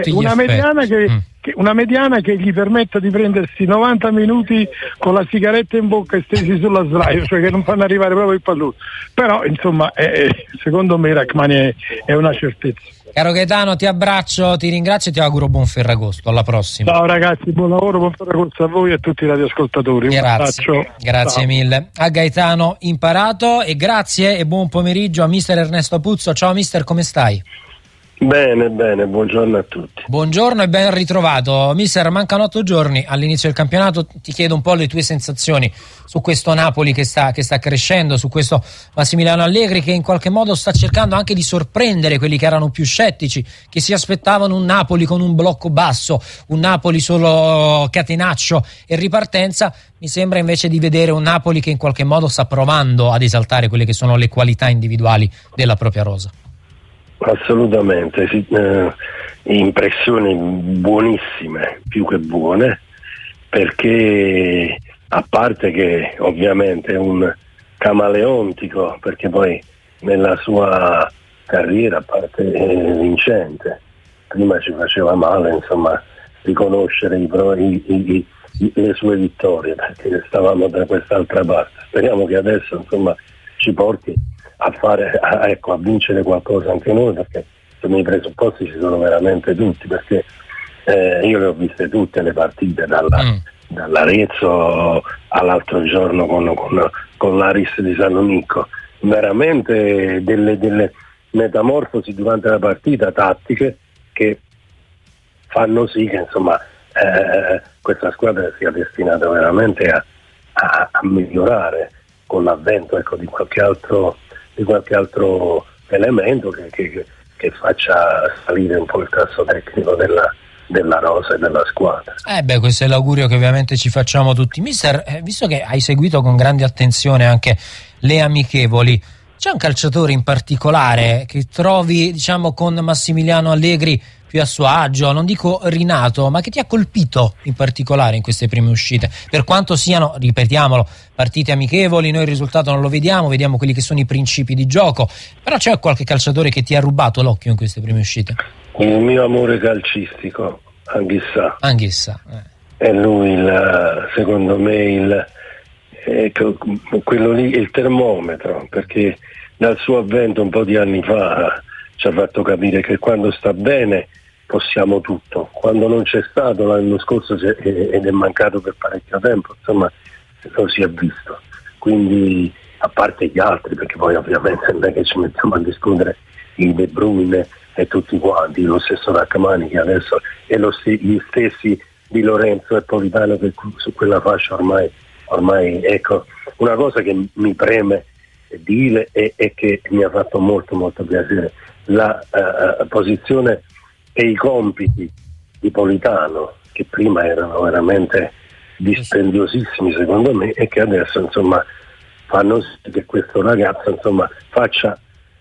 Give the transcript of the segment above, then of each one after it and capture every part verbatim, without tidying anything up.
tutti gli una effetti. mediana che, mm. che, una mediana che gli permetta di prendersi novanta minuti con la sigaretta in bocca e stesi sulla sdraio, cioè che non fanno arrivare proprio il pallone. Però insomma eh, secondo me Rachmani è, è una certezza. Caro Gaetano, ti abbraccio, ti ringrazio e ti auguro buon Ferragosto. Alla prossima. Ciao ragazzi, buon lavoro, buon Ferragosto a voi e a tutti i radioascoltatori. Un Grazie, abbraccio. grazie Ciao. mille a Gaetano Imparato, e grazie e buon pomeriggio a mister Ernesto Puzzo. Ciao mister, come stai? Bene, bene, buongiorno a tutti. Buongiorno e ben ritrovato. Mister, mancano otto giorni all'inizio del campionato, ti chiedo un po' le tue sensazioni su questo Napoli che sta, che sta crescendo, su questo Massimiliano Allegri che in qualche modo sta cercando anche di sorprendere quelli che erano più scettici, che si aspettavano un Napoli con un blocco basso, un Napoli solo catenaccio e ripartenza. Mi sembra invece di vedere un Napoli che in qualche modo sta provando ad esaltare quelle che sono le qualità individuali della propria rosa. Assolutamente, sì, eh, impressioni buonissime, più che buone, perché a parte che ovviamente è un camaleontico, perché poi nella sua carriera, a parte eh, vincente, prima ci faceva male insomma riconoscere i, i, i, i, le sue vittorie, perché stavamo da quest'altra parte. Speriamo che adesso insomma ci porti a fare a, ecco, a vincere qualcosa anche noi, perché insomma, i presupposti ci sono veramente tutti, perché eh, io le ho viste tutte le partite dalla, mm. dall'Arezzo all'altro giorno con, con, con l'Aris di Salonicco, veramente delle, delle metamorfosi durante la partita tattiche che fanno sì che insomma eh, questa squadra sia destinata veramente a, a, a migliorare con l'avvento ecco, di qualche altro di qualche altro elemento che, che, che faccia salire un po' il tasso tecnico della, della rosa e della squadra. Eh beh, questo è l'augurio che ovviamente ci facciamo tutti. Mister, eh, visto che hai seguito con grande attenzione anche le amichevoli, c'è un calciatore in particolare che trovi, diciamo, con Massimiliano Allegri più a suo agio, non dico rinato, ma che ti ha colpito in particolare in queste prime uscite? Per quanto siano, ripetiamolo, partite amichevoli, noi il risultato non lo vediamo, vediamo quelli che sono i principi di gioco, però c'è qualche calciatore che ti ha rubato l'occhio in queste prime uscite? Il mio amore calcistico, Anghissà. Anghissà. Eh. È lui, il, secondo me, il, ecco, quello lì, il termometro, perché dal suo avvento un po' di anni fa ci ha fatto capire che quando sta bene possiamo tutto, quando non c'è stato l'anno scorso ed è mancato per parecchio tempo, insomma lo si è visto, quindi a parte gli altri, perché poi ovviamente non è che ci mettiamo a discutere i De Bruyne e tutti quanti, lo stesso Rachmani che adesso è lo st- gli stessi di Lorenzo e Politano che su quella fascia ormai, ormai ecco, una cosa che mi preme dire e, e che mi ha fatto molto molto piacere, la uh, posizione e i compiti di Politano, che prima erano veramente dispendiosissimi secondo me e che adesso insomma fanno sì che questo ragazzo insomma faccia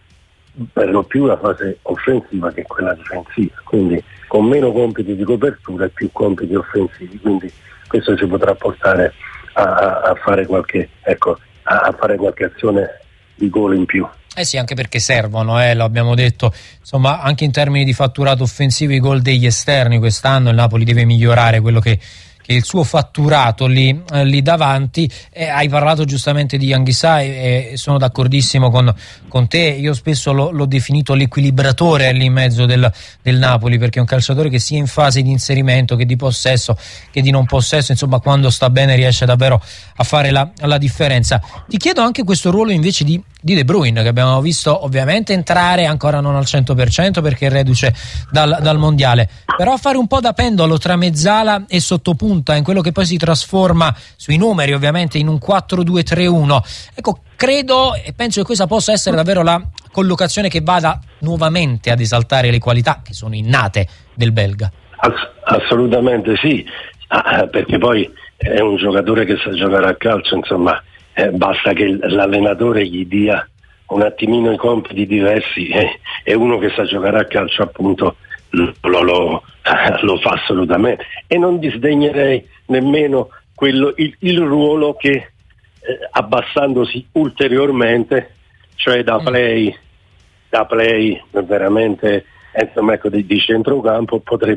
per lo più la fase offensiva che quella difensiva, quindi con meno compiti di copertura e più compiti offensivi, quindi questo ci potrà portare a, a, a fare qualche ecco a, a fare qualche azione di gol in più. Eh sì, anche perché servono, eh, lo abbiamo detto, insomma anche in termini di fatturato offensivo i gol degli esterni quest'anno il Napoli deve migliorare quello che, che il suo fatturato lì, eh, lì davanti. Eh, hai parlato giustamente di Anghissà e, e sono d'accordissimo con, con te, io spesso lo, l'ho definito l'equilibratore lì in mezzo del, del Napoli, perché è un calciatore che sia in fase di inserimento che di possesso che di non possesso, insomma quando sta bene riesce davvero a fare la, la differenza. Ti chiedo anche questo ruolo invece di di De Bruyne, che abbiamo visto ovviamente entrare ancora non al cento per cento perché è reduce dal, dal mondiale, però fare un po' da pendolo tra mezzala e sottopunta in quello che poi si trasforma sui numeri ovviamente in un quattro due tre uno. Ecco, credo e penso che questa possa essere davvero la collocazione che vada nuovamente ad esaltare le qualità che sono innate del belga. Ass- assolutamente sì, ah, perché poi è un giocatore che sa giocare a calcio, insomma. Eh, basta che l'allenatore gli dia un attimino i compiti diversi eh, e uno che sa giocare a calcio appunto lo, lo, lo fa assolutamente, e non disdegnerei nemmeno quello, il, il ruolo che eh, abbassandosi ulteriormente, cioè da play da play veramente insomma, ecco, di, di centrocampo potrebbe